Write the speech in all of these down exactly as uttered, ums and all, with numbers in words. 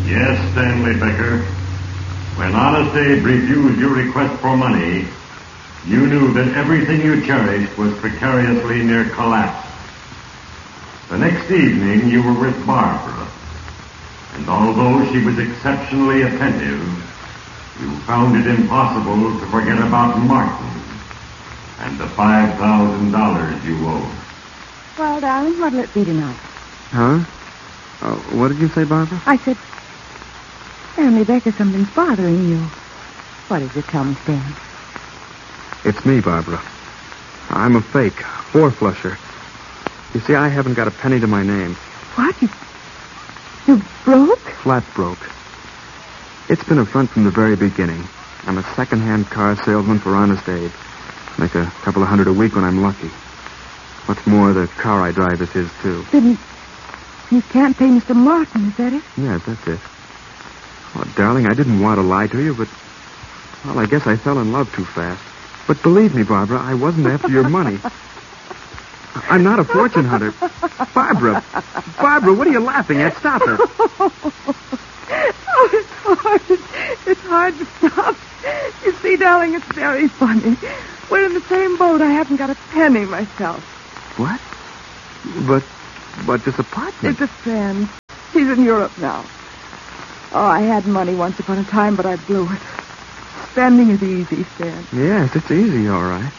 Yes, Stanley Becker. When Honest Abe refused your request for money, you knew that everything you cherished was precariously near collapse. The next evening, you were with Barbara. And although she was exceptionally attentive, you found it impossible to forget about Martin and the five thousand dollars you owed. Well, darling, what'll it be tonight? Huh? Uh, what did you say, Barbara? I said, Stanley Becker, something's bothering you. What is it? Tell me, Stan. It's me, Barbara. I'm a fake, four-flusher. You see, I haven't got a penny to my name. What? You, you broke? Flat broke. It's been a front from the very beginning. I'm a second-hand car salesman for Honest Abe. Make a couple of hundred a week when I'm lucky. What's more, the car I drive is his, too. Then you can't pay Mister Martin, is that it? Yes, that's it. Oh, darling, I didn't want to lie to you, but... Well, I guess I fell in love too fast. But believe me, Barbara, I wasn't after your money. I'm not a fortune hunter. Barbara, Barbara, what are you laughing at? Stop it. Oh, it's hard. It's hard to stop. You see, darling, it's very funny. We're in the same boat. I haven't got a penny myself. What? But, but this apartment... It's a friend. He's in Europe now. Oh, I had money once upon a time, but I blew it. Spending is easy, Stan. Yes, it's easy, all right.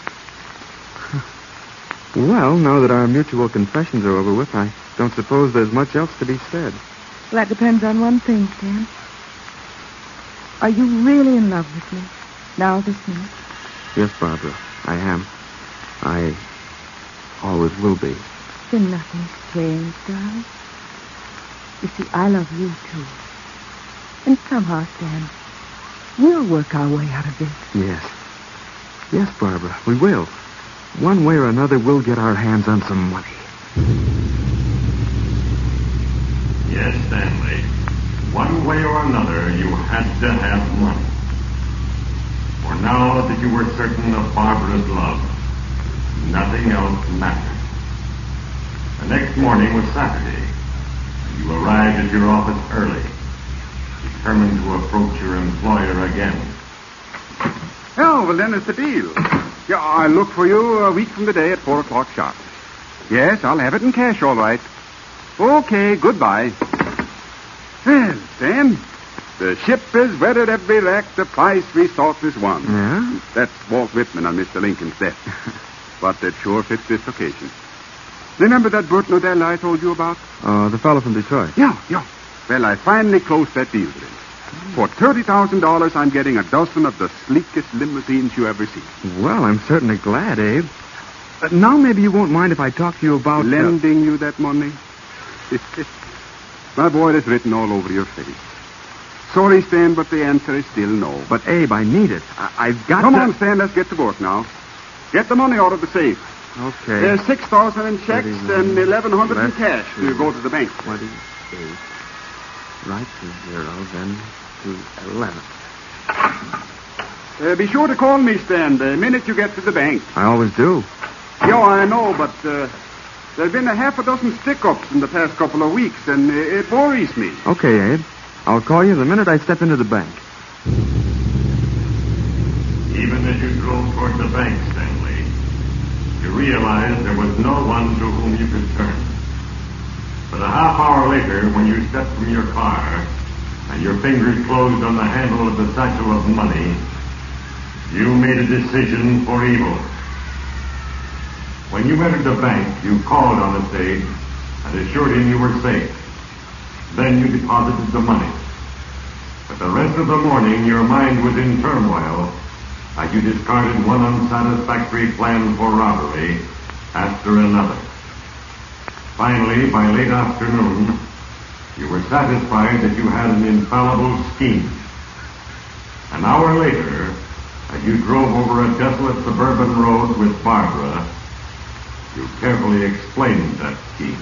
Well, now that our mutual confessions are over with, I don't suppose there's much else to be said. Well, that depends on one thing, Stan. Are you really in love with me? Now, this minute? Yes, Barbara, I am. I always will be. Then nothing's changed, darling. You see, I love you, too. And somehow, Stan, we'll work our way out of this. Yes. Yes, Barbara, we will. One way or another, we'll get our hands on some money. Yes, Stanley. One way or another, you had to have money. For now that you were certain of Barbara's love, nothing else mattered. The next morning was Saturday, and you arrived at your office early, determined to approach your employer again. Oh, well, then it's the deal. Yeah, I'll look for you a week from today at four o'clock sharp. Yes, I'll have it in cash, all right. Okay, goodbye. Well, Sam, the ship is weathered every wreck, the price we sought is won. Yeah? That's Walt Whitman on Mister Lincoln's death. But it sure fits this occasion. Remember that Burt Nodell I told you about? Uh, the fellow from Detroit. Yeah, yeah. Well, I finally closed that deal with him. For thirty thousand dollars, I'm getting a dozen of the sleekest limousines you ever see. Well, I'm certainly glad, Abe. Uh, now maybe you won't mind if I talk to you about... Lending uh... you that money? My boy, it's written all over your face. Sorry, Stan, but the answer is still no. But, Abe, I need it. I- I've got Come to... on, Stan, let's get to work now. Get the money out of the safe. Okay. There's six thousand in checks and eleven hundred in cash. You go to the bank. Twenty-eight. Right to zero, then to eleven. Uh, be sure to call me, Stan, the minute you get to the bank. I always do. Yeah, I know, but uh, there have been a half a dozen stick-ups in the past couple of weeks, and uh, it worries me. Okay, Abe. I'll call you the minute I step into the bank. Even as you drove toward the bank, Stanley, you realized there was no one to whom you could turn. But a half hour later, when you stepped from your car and your fingers closed on the handle of the satchel of money, you made a decision for evil. When you entered the bank, you called on the stage and assured him you were safe. Then you deposited the money. But the rest of the morning, your mind was in turmoil as you discarded one unsatisfactory plan for robbery after another. Finally, by late afternoon, you were satisfied that you had an infallible scheme. An hour later, as you drove over a desolate suburban road with Barbara, you carefully explained that scheme.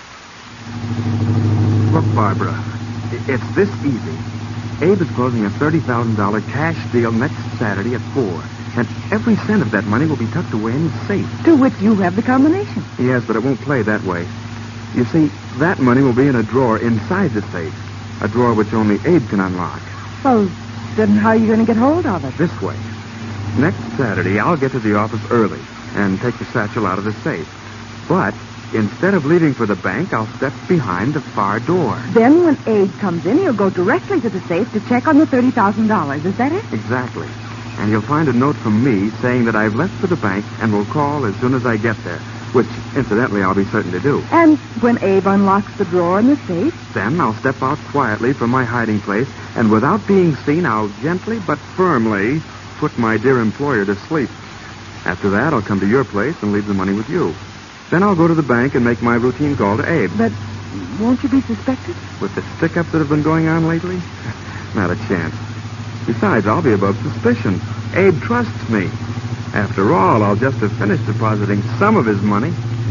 Look, Barbara, it's this easy. Abe is closing a thirty thousand dollars cash deal next Saturday at four. And every cent of that money will be tucked away in his safe. To which you have the combination. Yes, but it won't play that way. You see, that money will be in a drawer inside the safe. A drawer which only Abe can unlock. Well, then how are you going to get hold of it? This way. Next Saturday, I'll get to the office early and take the satchel out of the safe. But instead of leaving for the bank, I'll step behind the far door. Then when Abe comes in, he'll go directly to the safe to check on the thirty thousand dollars. Is that it? Exactly. And he'll find a note from me saying that I've left for the bank and will call as soon as I get there, which, incidentally, I'll be certain to do. And when Abe unlocks the drawer in the safe? Then I'll step out quietly from my hiding place, and without being seen, I'll gently but firmly put my dear employer to sleep. After that, I'll come to your place and leave the money with you. Then I'll go to the bank and make my routine call to Abe. But won't you be suspected? With the stick-ups that have been going on lately? Not a chance. Besides, I'll be above suspicion. Abe trusts me. After all, I'll just have finished depositing some of his money.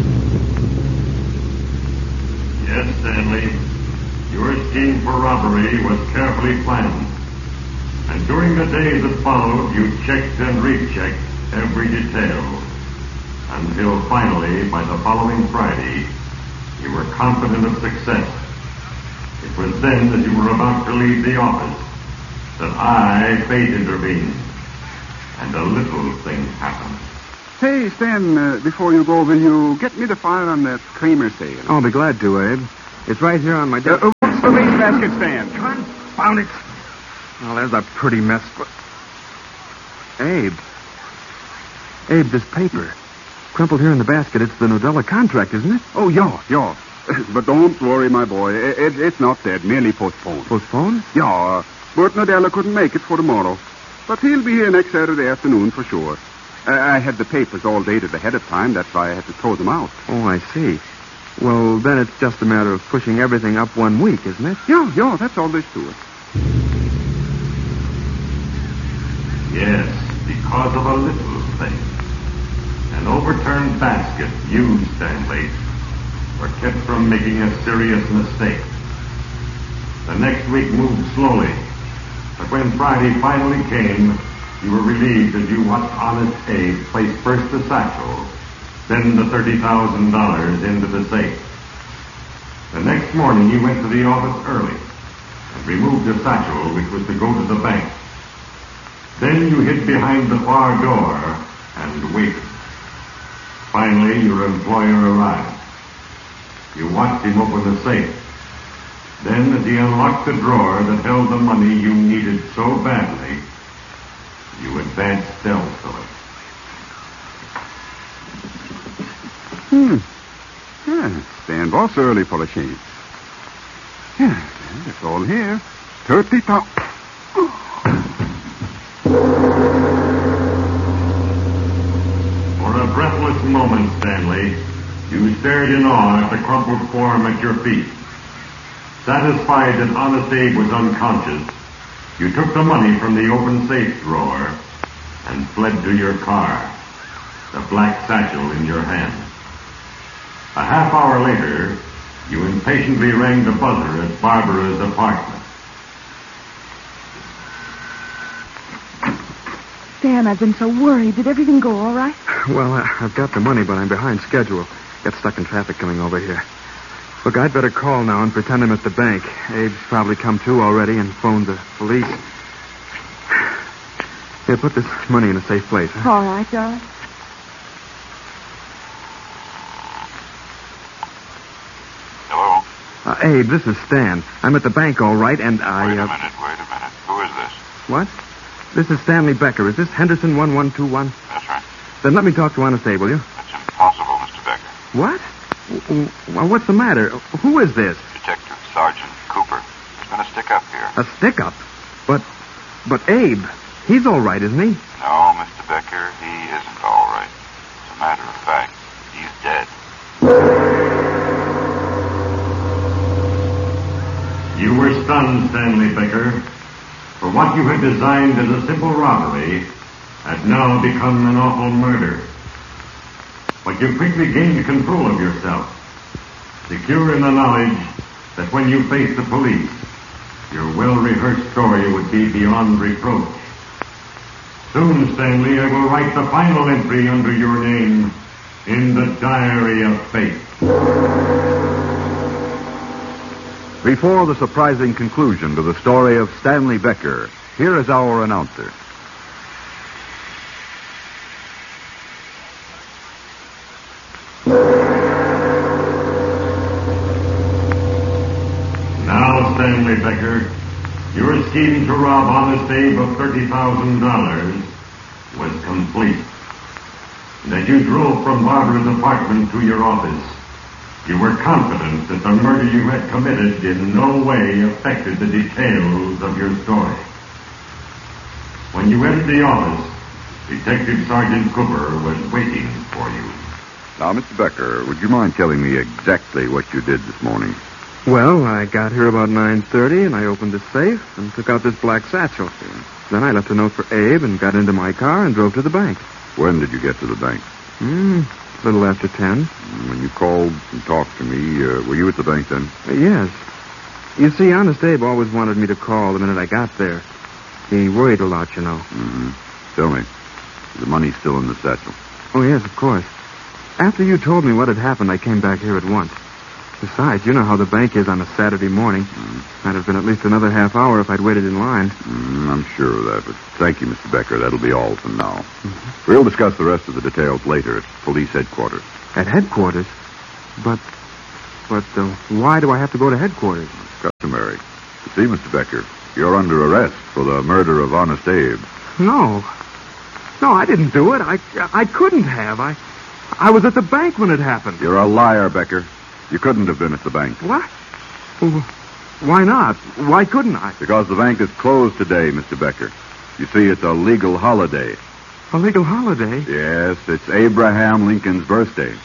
Yes, Stanley. Your scheme for robbery was carefully planned. And during the days that followed, you checked and rechecked every detail. Until finally, by the following Friday, you were confident of success. It was then that you were about to leave the office that I, fate, intervened. And a little thing happened. Say, Stan, uh, before you go, will you get me the file on that Kramer sale? I'll be glad to, Abe. It's right here on my desk. Uh, what's the wastebasket, Stan? Confound it. Well, there's a pretty mess. But... Abe. Abe, this paper. Crumpled here in the basket. It's the Nodella contract, isn't it? Oh, yeah, yeah. But don't worry, my boy. It, it, it's not dead, merely postponed. Postponed? Yeah. Bert Nodella couldn't make it for tomorrow. But he'll be here next Saturday afternoon for sure. I, I had the papers all dated ahead of time. That's why I had to throw them out. Oh, I see. Well, then it's just a matter of pushing everything up one week, isn't it? Yeah, yeah, that's all there's to it. Yes, because of a little thing. An overturned basket, you, Stanley, were kept from making a serious mistake. The next week moved slowly, but when Friday finally came, you were relieved as you watched Honest Abe place first the satchel, then the thirty thousand dollars into the safe. The next morning, you went to the office early and removed the satchel, which was to go to the bank. Then you hid behind the far door and waited. Finally, your employer arrived. You watched him open the safe. Then, as he unlocked the drawer that held the money you needed so badly, you advanced stealthily. Hmm. Yeah, Stan Boss early for a change. Yeah, it's all here. Thirty thousand. For a breathless moment, Stanley, you stared in awe at the crumpled form at your feet. Satisfied that Honest Abe was unconscious, you took the money from the open safe drawer and fled to your car, the black satchel in your hand. A half hour later, you impatiently rang the buzzer at Barbara's apartment. Stan, I've been so worried. Did everything go all right? Well, I've got the money, but I'm behind schedule. Got stuck in traffic coming over here. Look, I'd better call now and pretend I'm at the bank. Abe's probably come to already and phoned the police. Here, put this money in a safe place, huh? All right, darling. Hello? Uh, Abe, this is Stan. I'm at the bank, all right, and I... Wait a uh, minute, wait a minute. Who is this? What? This is Stanley Becker. Is this Henderson one one two one? That's right. Then let me talk to Honest Abe, will you? That's impossible, Mister Becker. What? W- Well, what's the matter? Who is this? Detective Sergeant Cooper. There's been a stick-up here. A stick-up? But, but Abe, he's all right, isn't he? No, Mister Becker, he isn't all right. As a matter of fact, he's dead. You were stunned, Stanley Becker, for what you had designed as a simple robbery had now become an awful murder. But you quickly gained control of yourself, secure in the knowledge that when you faced the police, your well-rehearsed story would be beyond reproach. Soon, Stanley, I will write the final entry under your name in the Diary of Fate. Before the surprising conclusion to the story of Stanley Becker, here is our announcer. Now, Stanley Becker, your scheme to rob Honest Abe of thirty thousand dollars was complete. And as you drove from Barbara's apartment to your office, you were confident that the murder you had committed in no way affected the details of your story. When you entered the office, Detective Sergeant Cooper was waiting for you. Now, Mister Becker, would you mind telling me exactly what you did this morning? Well, I got here about nine thirty, and I opened the safe and took out this black satchel. Then I left a note for Abe and got into my car and drove to the bank. When did you get to the bank? Hmm, a little after ten. When you called and talked to me, uh, were you at the bank then? Uh, yes. You see, Honest Abe always wanted me to call the minute I got there. He worried a lot, you know. Mm-hmm. Tell me, is the money still in the satchel? Oh, yes, of course. After you told me what had happened, I came back here at once. Besides, you know how the bank is on a Saturday morning. Mm. Might have been at least another half hour if I'd waited in line. Mm, I'm sure of that, but thank you, Mister Becker. That'll be all for now. Mm-hmm. We'll discuss the rest of the details later at police headquarters. At headquarters? But, but uh, why do I have to go to headquarters? It's customary. You see, Mister Becker, you're under arrest for the murder of Honest Abe. No. No, I didn't do it. I, I couldn't have. I, I was at the bank when it happened. You're a liar, Becker. You couldn't have been at the bank. What? Well, why not? Why couldn't I? Because the bank is closed today, Mister Becker. You see, it's a legal holiday. A legal holiday? Yes, it's Abraham Lincoln's birthday.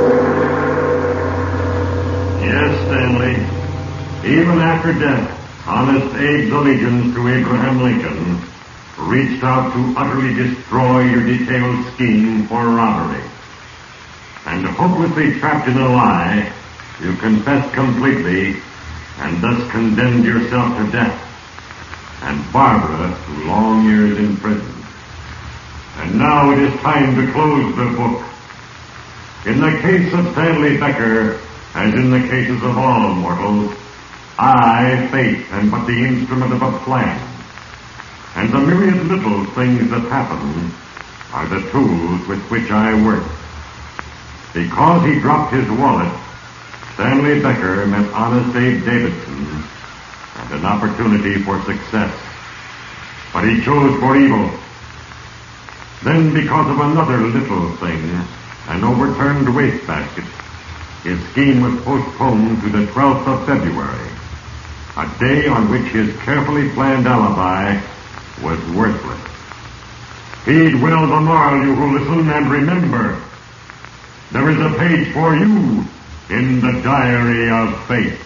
Yes, Stanley. Even after death, Honest Abe's allegiance to Abraham Lincoln reached out to utterly destroy your detailed scheme for robbery. And hopelessly trapped in a lie, you confessed completely and thus condemned yourself to death, and Barbara to long years in prison. And now it is time to close the book. In the case of Stanley Becker, as in the cases of all mortals, I, fate, am but the instrument of a plan. And the myriad little things that happen are the tools with which I work. Because he dropped his wallet, Stanley Becker met Honest Abe Davidson and an opportunity for success. But he chose for evil. Then, because of another little thing, an overturned wastebasket, his scheme was postponed to the twelfth of February, a day on which his carefully planned alibi was worthless. Heed well the moral, you who listen, and remember, there is a page for you in the Diary of Fate.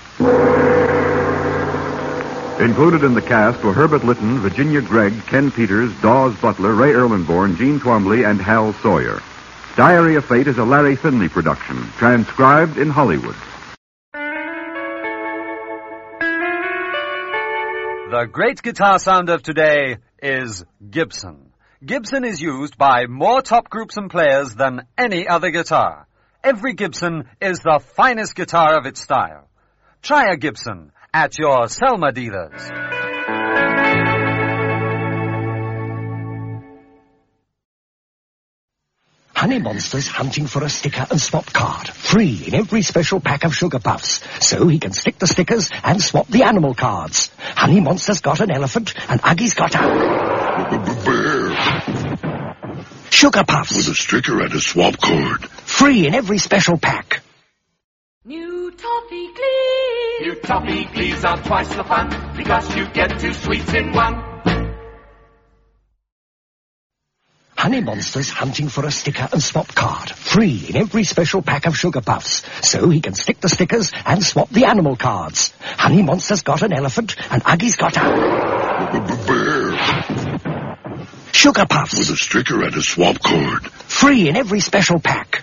Included in the cast were Herbert Lytton, Virginia Gregg, Ken Peters, Dawes Butler, Ray Erlenborn, Gene Twombly, and Hal Sawyer. Diary of Fate is a Larry Finley production, transcribed in Hollywood. The great guitar sound of today is Gibson. Gibson is used by more top groups and players than any other guitar. Every Gibson is the finest guitar of its style. Try a Gibson at your Selma dealers. Honey Monster's hunting for a sticker and swap card. Free in every special pack of Sugar Puffs. So he can stick the stickers and swap the animal cards. Honey Monster's got an elephant and Uggie's got a... bear. Sugar Puffs. With a sticker and a swap card. Free in every special pack. New Toffee Glees. New Toffee Glees are twice the fun because you get two sweets in one. Honey Monster's hunting for a sticker and swap card. Free in every special pack of Sugar Puffs. So he can stick the stickers and swap the animal cards. Honey Monster's got an elephant and Uggie's got a... bear. Sugar Puffs. With a sticker and a swap card. Free in every special pack.